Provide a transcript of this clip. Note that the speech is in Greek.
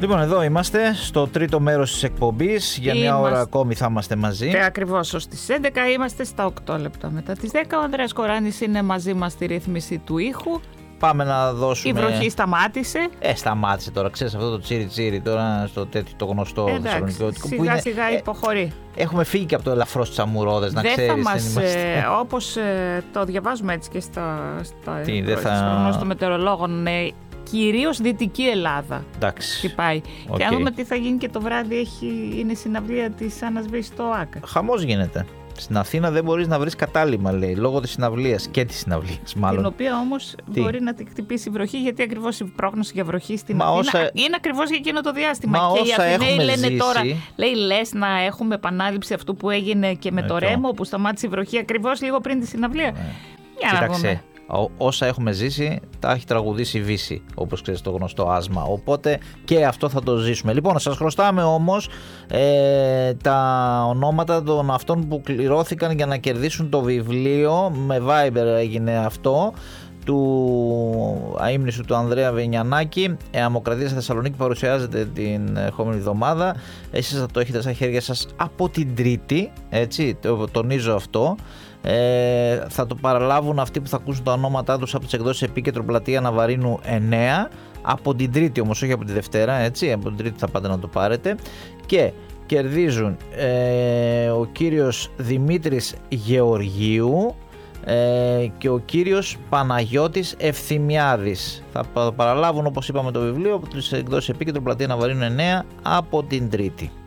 Λοιπόν, εδώ είμαστε στο τρίτο μέρος της εκπομπής. Για μια ώρα ακόμη θα είμαστε μαζί. Ακριβώς ως τις 11 είμαστε στα 8 λεπτά μετά τις 10. Ο Ανδρέας Κοράνης είναι μαζί μας στη ρύθμιση του ήχου. Πάμε να δώσουμε... Η βροχή σταμάτησε. Σταμάτησε τώρα. Ξέρεις αυτό το τσίρι τώρα στο τέτοιο το γνωστό θεσσαλονικιώτικο. Σιγά σιγά υποχωρεί. Έχουμε φύγει και από το ελαφρώς τσαμουρόδες, να ξέρεις. Δεν θα μας, όπως το διαβάζουμε έτσι και στο γνωστό μετεωρολόγων, κυρίως Δυτική Ελλάδα. Εντάξει. Χτυπάει. Okay. Και αν δούμε τι θα γίνει και το βράδυ, είναι συναυλία της Άννας Β στο ΆΚΑ. Χαμός γίνεται. Στην Αθήνα δεν μπορείς να βρεις κατάλημα, λέει, λόγω της συναυλίας και της συναυλίας, μάλλον. Την οποία όμως μπορεί να τη χτυπήσει η βροχή, γιατί ακριβώς η πρόγνωση για βροχή στην Αθήνα είναι ακριβώς για εκείνο το διάστημα. Και οι Αθηναίοι λένε τώρα, λες να έχουμε επανάληψη αυτού που έγινε και με το Ρέμο, που σταμάτησε η βροχή ακριβώς λίγο πριν τη συναυλία. Για να δούμε. Όσα έχουμε ζήσει τα έχει τραγουδήσει η Βύση, όπως ξέρεις, το γνωστό άσμα. Οπότε και αυτό θα το ζήσουμε. Λοιπόν, σας χρωστάμε όμως τα ονόματα των αυτών που κληρώθηκαν για να κερδίσουν το βιβλίο. Με Viber έγινε αυτό, του αείμνηστου του Ανδρέα Βενιανάκη. Αμοκρατία στη Θεσσαλονίκη παρουσιάζεται την ερχόμενη εβδομάδα. Εσείς θα το έχετε στα χέρια σας από την Τρίτη, έτσι, τονίζω αυτό. Θα το παραλάβουν αυτοί που θα ακούσουν τα ονόματά τους από τις εκδόσεις Επίκεντρο, Πλατεία Ναβαρίνου 9, από την Τρίτη όμως, όχι από τη Δευτέρα, έτσι, από την Τρίτη θα πάτε να το πάρετε. Και κερδίζουν ο κύριος Δημήτρης Γεωργίου και ο κύριος Παναγιώτης Ευθυμιάδης. Θα παραλάβουν, όπως είπαμε, το βιβλίο από τις εκδόσεις Επίκεντρο, Πλατεία Ναβαρίνου 9, από την Τρίτη.